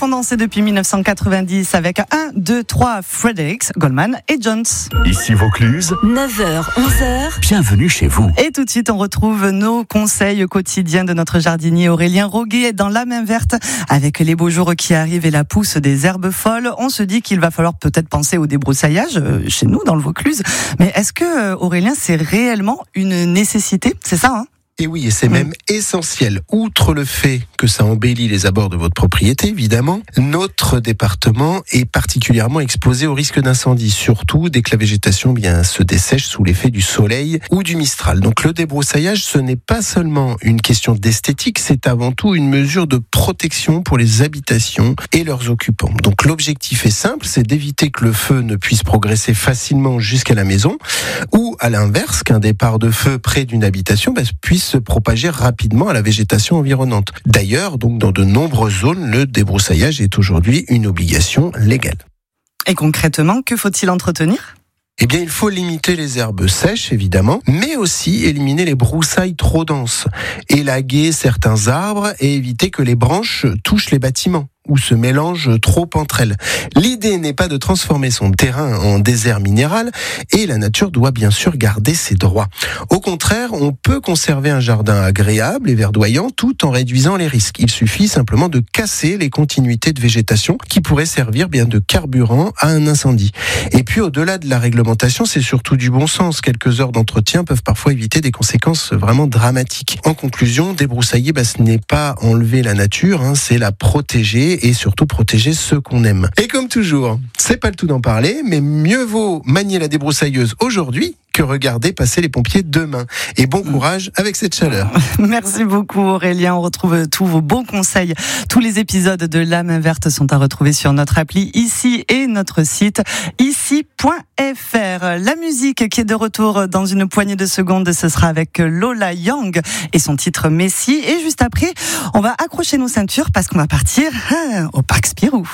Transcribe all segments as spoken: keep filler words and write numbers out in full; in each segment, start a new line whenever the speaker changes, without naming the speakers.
font danser depuis dix-neuf cent quatre-vingt-dix avec un, deux, trois, Fredericks, Goldman et Jones.
Ici Vaucluse,
neuf heures, onze heures.
Bienvenue chez vous.
Et tout de suite, on retrouve nos conseils quotidiens de notre jardinier Aurélien Roguet dans la main verte. Avec les beaux jours qui arrivent et la pousse des herbes folles, on se dit qu'il va falloir peut-être penser au débroussaillage chez nous, dans le Vaucluse. Mais est-ce que, Aurélien, c'est réellement une nécessité ? C'est ça, hein ?
Et oui, et c'est mmh. même essentiel. Outre le fait que ça embellit les abords de votre propriété, évidemment, notre département est particulièrement exposé au risque d'incendie, surtout dès que la végétation bien se dessèche sous l'effet du soleil ou du mistral. Donc le débroussaillage, ce n'est pas seulement une question d'esthétique, c'est avant tout une mesure de protection pour les habitations et leurs occupants. Donc l'objectif est simple, c'est d'éviter que le feu ne puisse progresser facilement jusqu'à la maison, ou à l'inverse, qu'un départ de feu près d'une habitation bah, puisse se propager rapidement à la végétation environnante. D'ailleurs, donc dans de nombreuses zones, le débroussaillage est aujourd'hui une obligation légale.
Et concrètement, que faut-il entretenir ?
Eh bien, il faut limiter les herbes sèches, évidemment, mais aussi éliminer les broussailles trop denses, élaguer certains arbres et éviter que les branches touchent les bâtiments ou se mélangent trop entre elles. L'idée n'est pas de transformer son terrain en désert minéral et la nature doit bien sûr garder ses droits. Au contraire, on peut conserver un jardin agréable et verdoyant tout en réduisant les risques. Il suffit simplement de casser les continuités de végétation qui pourraient servir bien de carburant à un incendie. Et puis au-delà de la réglementation, c'est surtout du bon sens. Quelques heures d'entretien peuvent parfois éviter des conséquences vraiment dramatiques. En conclusion, débroussailler, bah, ce n'est pas enlever la nature, hein, c'est la protéger et surtout protéger ceux qu'on aime. Et comme toujours, c'est pas le tout d'en parler, mais mieux vaut manier la débroussailleuse aujourd'hui que regarder passer les pompiers demain. Et bon courage avec cette chaleur.
Merci beaucoup Aurélien, on retrouve tous vos bons conseils. Tous les épisodes de La Main Verte sont à retrouver sur notre appli ici et notre site ici point f r. La musique qui est de retour dans une poignée de secondes, ce sera avec Lola Young et son titre Messi. Et juste après, on va accrocher nos ceintures parce qu'on va partir hein, au Parc Spirou.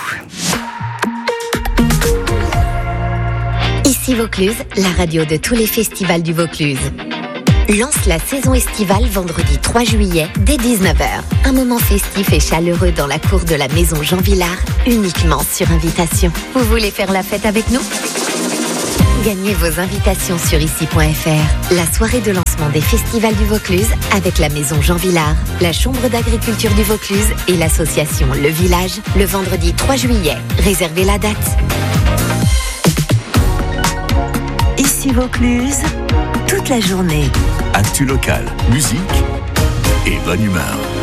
Ici Vaucluse, la radio de tous les festivals du Vaucluse. Lance la saison estivale vendredi trois juillet dès dix-neuf heures. Un moment festif et chaleureux dans la cour de la maison Jean Villard, uniquement sur invitation. Vous voulez faire la fête avec nous ? Gagnez vos invitations sur ici point f r. La soirée de lancement des festivals du Vaucluse avec la maison Jean Villard, la Chambre d'agriculture du Vaucluse et l'association Le Village, le vendredi trois juillet. Réservez la date.
Ici Vaucluse, toute la journée.
Actu local, musique et bonne humeur.